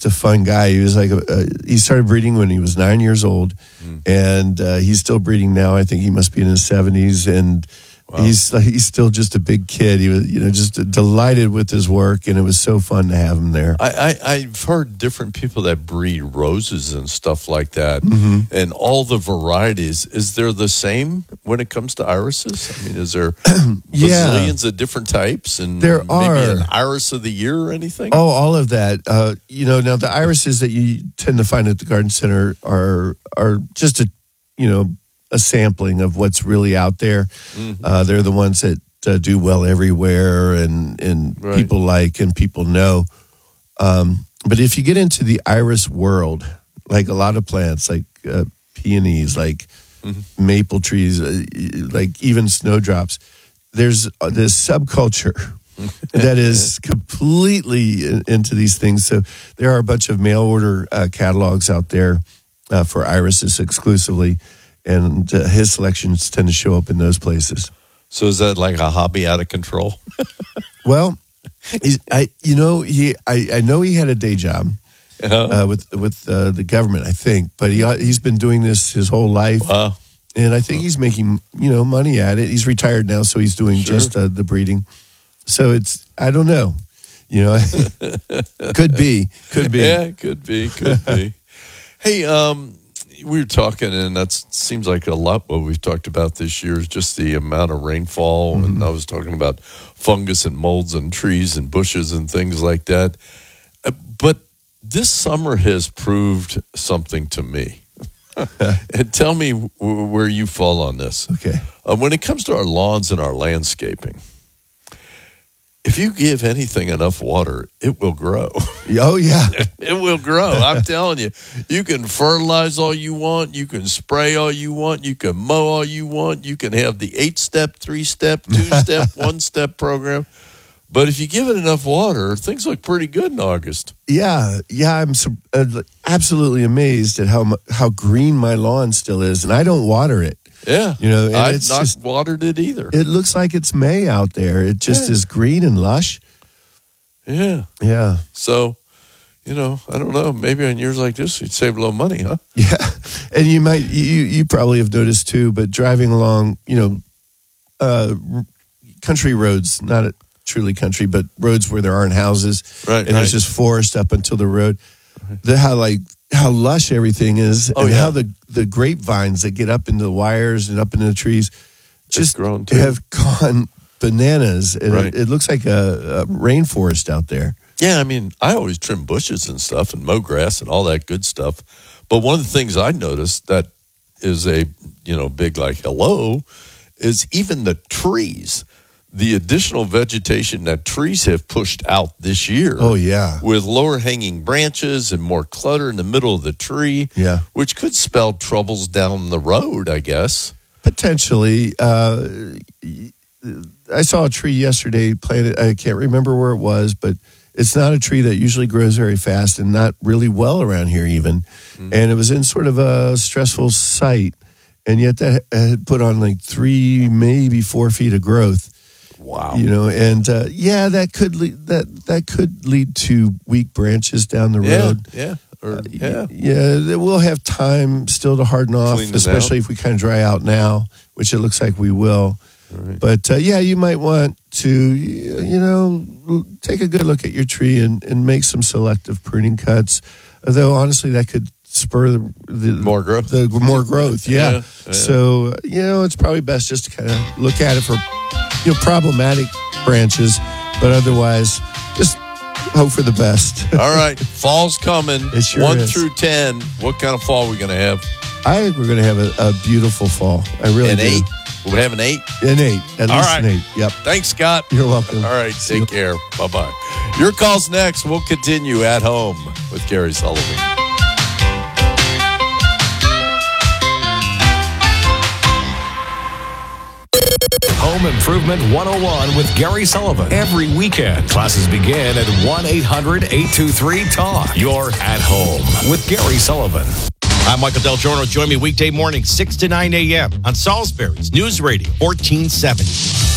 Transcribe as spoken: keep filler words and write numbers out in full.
just a fun guy. He was like, a, a, he started breeding when he was nine years old, mm. and uh, he's still breeding now. I think he must be in his seventies, and wow. he's he's still just a big kid. He was, you know, just delighted with his work, and it was so fun to have him there. I, I I've heard different people that breed roses and stuff like that, mm-hmm. and all the varieties. Is there the same when it comes to irises? I mean, is there yeah. bazillions of different types, and there maybe are an iris of the year or anything? Oh, all of that. Uh, you know, now the irises that you tend to find at the garden center are are just a you know. a sampling of what's really out there. Mm-hmm. Uh, they're the ones that uh, do well everywhere and, and right. people like and people know. Um, but if you get into the iris world, like a lot of plants, like uh, peonies, like mm-hmm. maple trees, uh, like even snowdrops, there's uh, this subculture that is completely in, into these things. So there are a bunch of mail order uh, catalogs out there uh, for irises exclusively. And uh, his selections tend to show up in those places. So is that like a hobby out of control? Well, he's, I you know he I, I know he had a day job uh-huh. uh, with with uh, the government, I think, but he he's been doing this his whole life, wow. and I think he's making you know money at it. He's retired now, so he's doing sure. just uh, the breeding. So it's I don't know, you know, could be, could be, yeah, could be, could be. Hey, um. We were talking, and that seems like a lot what we've talked about this year is just the amount of rainfall. Mm-hmm. And I was talking about fungus and molds and trees and bushes and things like that. Uh, but this summer has proved something to me. And tell me w- where you fall on this. Okay. Uh, when it comes to our lawns and our landscaping, if you give anything enough water, it will grow. Oh, yeah. It will grow. I'm telling you. You can fertilize all you want. You can spray all you want. You can mow all you want. You can have the eight-step, three-step, two-step, one-step program. But if you give it enough water, things look pretty good in August. Yeah. Yeah, I'm so, uh, absolutely amazed at how how green my lawn still is, and I don't water it. Yeah, you know, and I've it's not just, watered it either. It looks like it's May out there. It just yeah. is green and lush. Yeah, yeah. So, you know, I don't know. Maybe on years like this, you'd save a little money, huh? Yeah, and you might you you probably have noticed too. But driving along, you know, uh, country roads, not a, truly country, but roads where there aren't houses, right? And right. there's just forest up until the road. Right. The how like. how lush everything is, oh, and yeah. how the, the grapevines that get up into the wires and up into the trees just have gone bananas. And right. it, it looks like a, a rainforest out there. Yeah, I mean, I always trim bushes and stuff and mow grass and all that good stuff. But one of the things I noticed that is a, you know, big like hello is even the trees. The additional vegetation that trees have pushed out this year. Oh, yeah. With lower hanging branches and more clutter in the middle of the tree. Yeah. Which could spell troubles down the road, I guess. Potentially. Uh, I saw a tree yesterday planted. I can't remember where it was, but it's not a tree that usually grows very fast and not really well around here even. Mm-hmm. And it was in sort of a stressful site. And yet that had put on like three, maybe four feet of growth. Wow. You know, and uh, yeah, that could lead, that that could lead to weak branches down the yeah, road. Yeah, or, yeah, uh, yeah. We'll have time still to harden off, Clean especially if we kind of dry out now, which it looks like we will. Right. But uh, yeah, you might want to, you know, take a good look at your tree and, and make some selective pruning cuts. Although honestly, that could spur the, the more growth. The more growth, yeah. yeah, yeah. So you know, it's probably best just to kind of look at it for. You know, problematic branches, but otherwise, just hope for the best. All right, fall's coming. It sure One is. through ten. What kind of fall are we going to have? I think we're going to have a, a beautiful fall. I really an do. eight. We'll have an eight. An eight. At All least right. an eight. Yep. Thanks, Scott. You're welcome. All right, take care. Bye bye. Your call's next. We'll continue at home with Gary Sullivan. Home Improvement one oh one with Gary Sullivan. Every weekend, classes begin at one eight hundred eight two three talk. You're at home with Gary Sullivan. I'm Michael Del Giorno. Join me weekday morning, six to nine a.m. on Salisbury's News Radio, fourteen seventy.